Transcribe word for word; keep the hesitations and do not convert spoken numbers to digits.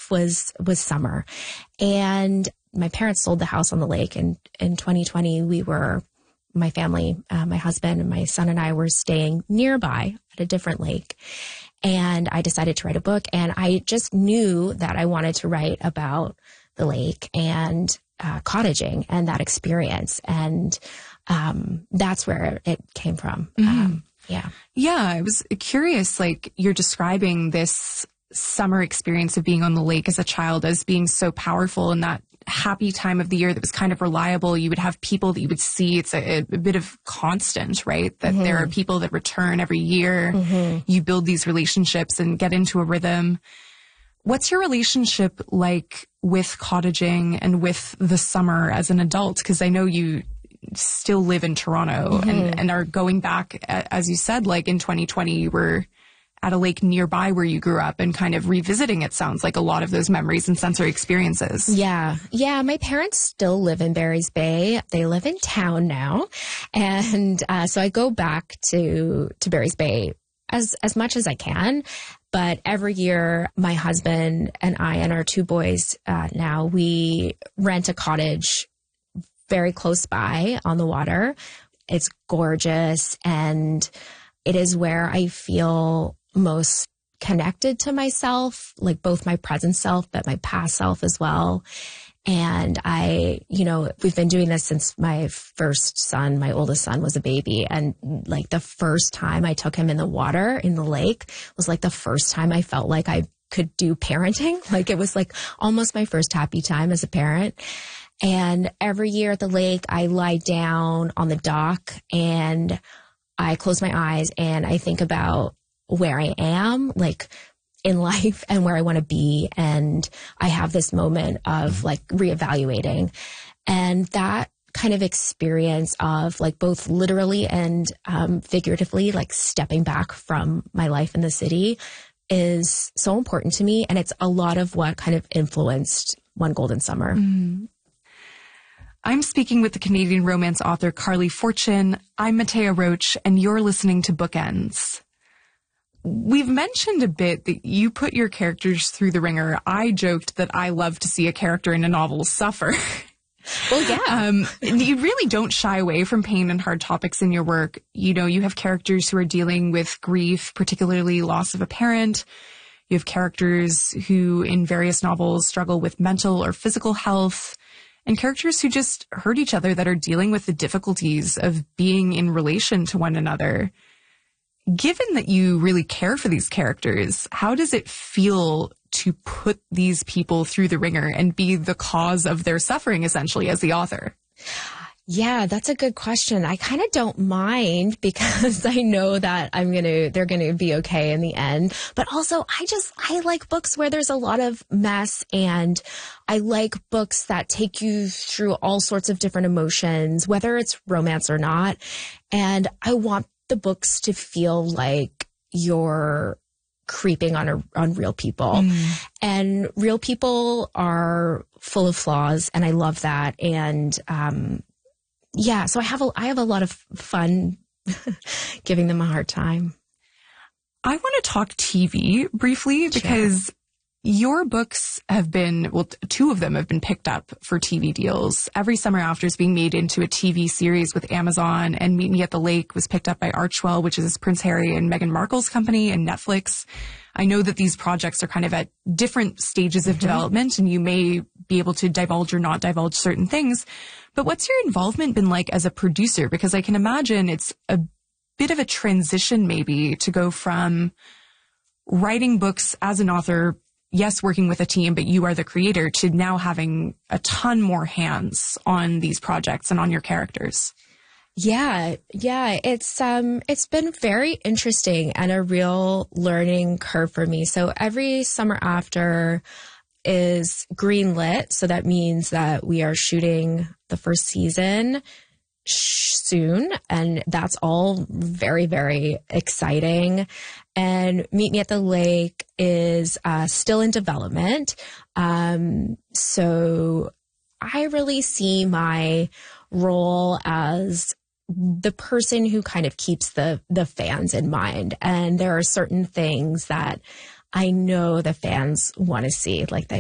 life was, was summer. And my parents sold the house on the lake. And in twenty twenty, we were, my family, uh, my husband and my son and I were staying nearby at a different lake. And I decided to write a book. And I just knew that I wanted to write about the lake and uh, cottaging and that experience. And um, that's where it came from. Mm-hmm. Um, yeah. Yeah. I was curious, like you're describing this summer experience of being on the lake as a child as being so powerful, and that happy time of the year that was kind of reliable. You would have people that you would see. It's a, a bit of constant, right? That mm-hmm. there are people that return every year. Mm-hmm. You build these relationships and get into a rhythm. What's your relationship like with cottaging and with the summer as an adult? Because I know you still live in Toronto mm-hmm. and, and are going back, as you said, like in twenty twenty, you were at a lake nearby where you grew up and kind of revisiting, it sounds like, a lot of those memories and sensory experiences. Yeah. Yeah. My parents still live in Barry's Bay. They live in town now. And uh, so I go back to, to Barry's Bay as, as much as I can. But every year, my husband and I and our two boys uh, now, we rent a cottage very close by on the water. It's gorgeous, and it is where I feel most connected to myself, like both my present self, but my past self as well. And I, you know, we've been doing this since my first son, my oldest son, was a baby. And like the first time I took him in the water in the lake was like the first time I felt like I could do parenting. Like it was like almost my first happy time as a parent. And every year at the lake, I lie down on the dock and I close my eyes and I think about where I am, like in life, and where I want to be. And I have this moment of like reevaluating. And that kind of experience of like both literally and um, figuratively, like stepping back from my life in the city is so important to me. And it's a lot of what kind of influenced One Golden Summer. Mm-hmm. I'm speaking with the Canadian romance author Carley Fortune. I'm Matea Roach, and you're listening to Bookends. We've mentioned a bit that you put your characters through the ringer. I joked that I love to see a character in a novel suffer. Well, yeah. um, you really don't shy away from pain and hard topics in your work. You know, you have characters who are dealing with grief, particularly loss of a parent. You have characters who in various novels struggle with mental or physical health, and characters who just hurt each other that are dealing with the difficulties of being in relation to one another. Given that you really care for these characters, how does it feel to put these people through the ringer and be the cause of their suffering, essentially, as the author? Yeah, that's a good question. I kind of don't mind because I know that I'm going to, they're going to be okay in the end. But also I just, I like books where there's a lot of mess, and I like books that take you through all sorts of different emotions, whether it's romance or not. And I want the books to feel like you're creeping on a, on real people. Mm. And real people are full of flaws, and I love that. And, um, yeah, so I have a, I have a lot of fun giving them a hard time. I want to talk T V briefly because sure. Your books have been, well, two of them have been picked up for T V deals. Every Summer After is being made into a T V series with Amazon, and Meet Me at the Lake was picked up by Archwell, which is Prince Harry and Meghan Markle's company, and Netflix. I know that these projects are kind of at different stages of mm-hmm. development, and you may be able to divulge or not divulge certain things. But what's your involvement been like as a producer? Because I can imagine it's a bit of a transition maybe to go from writing books as an author, yes, working with a team, but you are the creator, to now having a ton more hands on these projects and on your characters. Yeah, yeah, it's um it's been very interesting and a real learning curve for me. So every Summer After is greenlit, so that means that we are shooting the first season soon, and that's all very, very exciting. And Meet Me at the Lake is uh, still in development. Um, so I really see my role as the person who kind of keeps the, the fans in mind. And there are certain things that I know the fans want to see, like they